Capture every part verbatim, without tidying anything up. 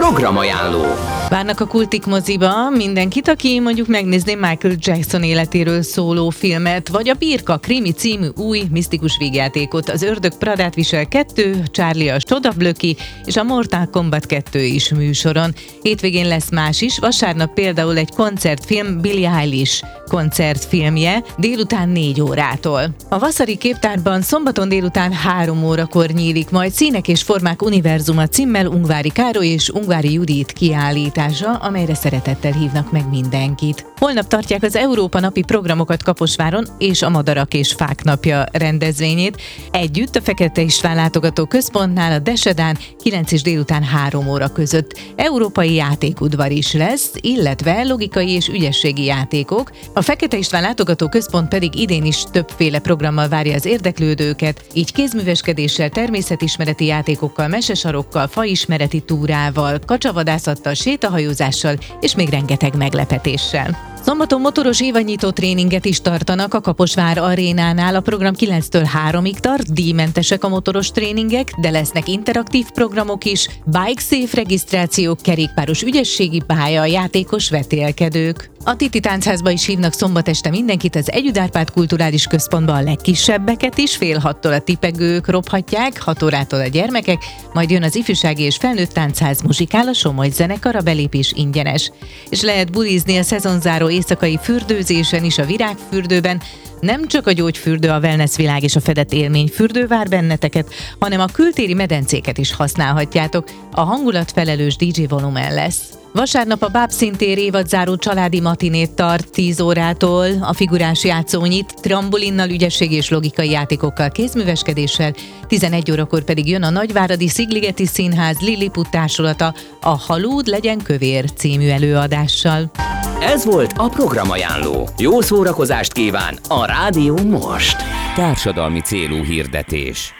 Programajánló. Várnak a Kultik moziba mindenkit, aki mondjuk megnézné Michael Jackson életéről szóló filmet, vagy a Birka krimi című új misztikus vígjátékot, az Ördög Pradát visel kettő, Charlie a Sodablöki és a Mortal Kombat kettő is műsoron. Hétvégén lesz más is, vasárnap például egy koncertfilm, Billie Eilish koncertfilmje délután négy órától. A Vaszari Képtárban szombaton délután három órakor nyílik majd Színek és Formák Univerzuma címmel Ungvári Károly és Ungvári Judit kiállítása, amelyre szeretettel hívnak meg mindenkit. Holnap tartják az Európa napi programokat Kaposváron és a Madarak és Fák napja rendezvényét. Együtt a Fekete István Látogató Központnál a Desedán kilenc és délután három óra között európai játékudvar is lesz, illetve logikai és ügyességi játékok. A Fekete István Látogató Központ pedig idén is többféle programmal várja az érdeklődőket, így kézműveskedéssel, természetismereti játékokkal, mesesarokkal, faismereti túrával, kacsavadászattal, sétahajózással és még rengeteg meglepetéssel. Szombaton motoros évanyitó tréninget is tartanak a Kaposvár arénánál. A program kilenctől háromig tart, díjmentesek a motoros tréningek, de lesznek interaktív programok is, bike safe regisztrációk, kerékpáros ügyességi pálya, játékos vetélkedők. A Titi Táncházba is hívnak szombat este mindenkit, az Együtt Árpád Kulturális Központban a legkisebbeket is, fél hattól a tipegők robhatják, hat órától a gyermekek, majd jön az ifjúsági és felnőtt táncház muzsikál, a Somogy zenekar, a belépés ingyenes. És lehet bulizni a szezonzáró éjszakai fürdőzésen is a Virágfürdőben. Nem csak a gyógyfürdő, a wellnessvilág és a fedett élményfürdő vár benneteket, hanem a kültéri medencéket is használhatjátok. A hangulatfelelős dé dzsé Volumen lesz. Vasárnap a Bábszíntér évadzáró családi matinét tart tíz órától, a figurás játszó nyit, trambolinnal, ügyesség és logikai játékokkal, kézműveskedéssel, tizenegy órakor pedig jön a Nagyváradi Szigligeti Színház Lilliput társulata a Halúd legyen kövér című előadással. Ez volt a Programajánló. Jó szórakozást kíván a Rádió most. Társadalmi célú hirdetés.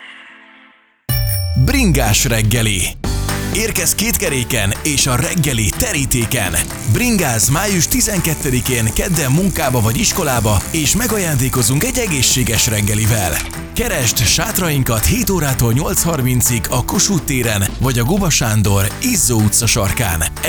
Bringás reggeli. Érkezz kétkeréken és a reggeli terítéken. Bringáz május tizenkettedikén kedden munkába vagy iskolába, és megajándékozunk egy egészséges reggelivel. Keresd sátrainkat hét órától nyolc harmincig a Kossuth téren vagy a Guba Sándor Izzó utca sarkán.